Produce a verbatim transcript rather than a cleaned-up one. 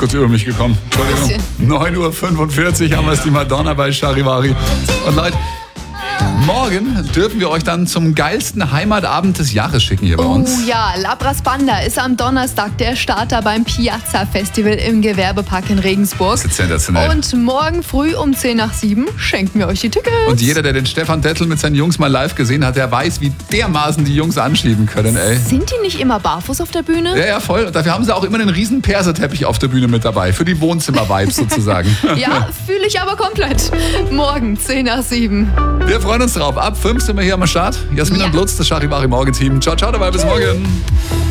kurz über mich gekommen. Entschuldigung. neun Uhr fünfundvierzig haben wir es, die Madonna bei Charivari. Und Leute, morgen dürfen wir euch dann zum geilsten Heimatabend des Jahres schicken hier bei uns. Oh ja, Labras Banda ist am Donnerstag der Starter beim Piazza Festival im Gewerbepark in Regensburg. Das ist sensationell. Und morgen früh um zehn nach sieben schenken wir euch die Tickets. Und jeder, der den Stefan Dettel mit seinen Jungs mal live gesehen hat, der weiß, wie dermaßen die Jungs anschieben können, ey. Sind die nicht immer barfuß auf der Bühne? Ja, ja, voll. Und dafür haben sie auch immer einen riesen Perserteppich auf der Bühne mit dabei. Für die Wohnzimmer-Vibes sozusagen. Ja, fühle ich aber komplett. Morgen zehn nach sieben. Wir freuen uns drauf. Ab fünf sind wir hier am Start. Jasmin Ja. und Lutz, das Charivari Morgen-Team. Ciao, ciao dabei, bis morgen.